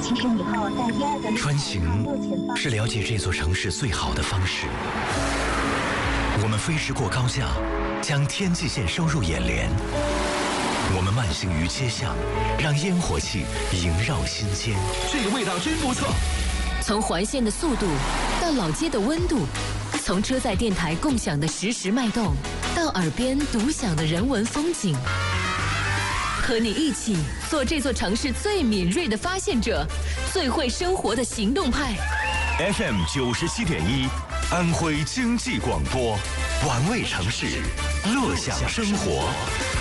起身以后在第二个穿行是了解这座城市最好的方式。我们飞驰过高架，将天际线收入眼帘。我们慢行于街巷，让烟火气萦绕心间。 这个味道真不错。 从环线的速度到老街的温度，从车载电台共享的实时脉动，到耳边独享的人文风景。和你一起做这座城市最敏锐的发现者，最会生活的行动派。 FM 97.1，安徽经济广播，玩味城市，乐享生活。